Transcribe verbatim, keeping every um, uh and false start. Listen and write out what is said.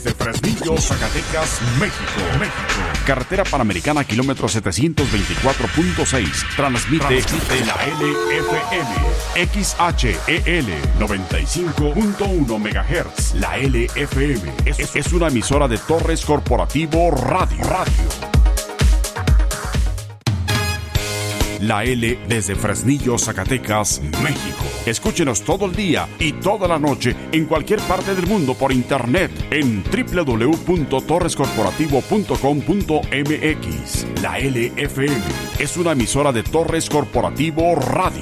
De Fresnillo, Zacatecas, México, México. Carretera Panamericana, kilómetro setecientos veinticuatro punto seis. Transmite, Transmite la L F M. X H E L noventa y cinco punto uno megahertz. La L F M es, es una emisora de Torres Corporativo Radio. Radio. La L desde Fresnillo, Zacatecas, México. Escúchenos todo el día y toda la noche en cualquier parte del mundo por internet en doble u doble u doble u punto torres corporativo punto com punto m x. La L F M es una emisora de Torres Corporativo Radio.